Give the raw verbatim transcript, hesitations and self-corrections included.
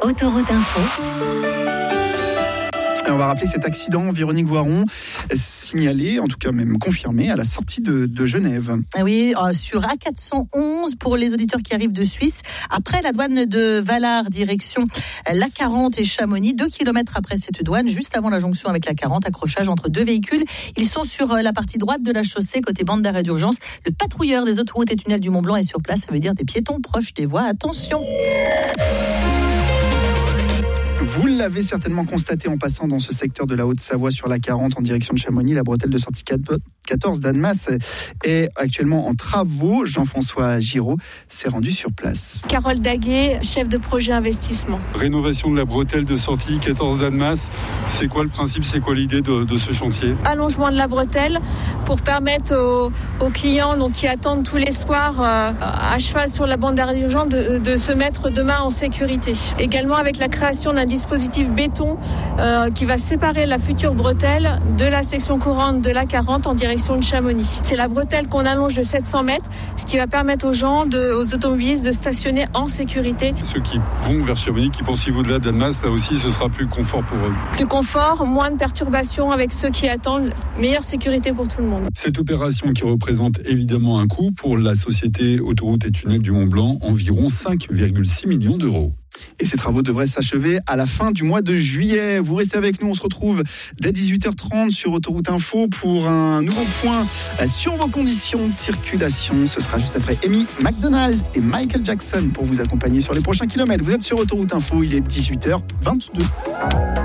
Autoroute Info. Et on va rappeler cet accident, Véronique Voiron, signalé, en tout cas même confirmé, à la sortie de, de Genève. Oui, euh, sur A quatre cent onze, pour les auditeurs qui arrivent de Suisse, après la douane de Vallard, direction l'A quarante et Chamonix, deux kilomètres après cette douane, juste avant la jonction avec l'A quarante, accrochage entre deux véhicules. Ils sont sur la partie droite de la chaussée, côté bande d'arrêt d'urgence. Le patrouilleur des autoroutes et tunnels du Mont Blanc est sur place, ça veut dire des piétons proches des voies. Attention! Vous l'avez certainement constaté en passant dans ce secteur de la Haute-Savoie sur l'A quarante en direction de Chamonix. La bretelle de sortie quatorze d'Annemasse est actuellement en travaux. Jean-François Giraud s'est rendu sur place. Carole Daguet, chef de projet investissement. Rénovation de la bretelle de sortie quatorze d'Annemasse. C'est quoi le principe, c'est quoi l'idée de, de ce chantier ? Allongement de la bretelle pour permettre aux, aux clients donc, qui attendent tous les soirs euh, à cheval sur la bande d'arrêt d'urgence de, de se mettre demain en sécurité. Également avec la création d'un dispositif béton euh, qui va séparer la future bretelle de la section courante de l'A quarante en direction de Chamonix. C'est la bretelle qu'on allonge de sept cents mètres, ce qui va permettre aux gens, de, aux automobilistes de stationner en sécurité. Ceux qui vont vers Chamonix, qui poursuivent au-delà d'Annemasse, là aussi ce sera plus confort pour eux. Plus confort, moins de perturbations avec ceux qui attendent, meilleure sécurité pour tout le monde. Cette opération qui représente évidemment un coût pour la société Autoroute et Tunnels du Mont Blanc, environ cinq virgule six millions d'euros. Et ces travaux devraient s'achever à la fin du mois de juillet. Vous restez avec nous, on se retrouve dès dix-huit heures trente sur Autoroute Info pour un nouveau point sur vos conditions de circulation. Ce sera juste après Amy McDonald et Michael Jackson pour vous accompagner sur les prochains kilomètres. Vous êtes sur Autoroute Info, il est dix-huit heures vingt-deux.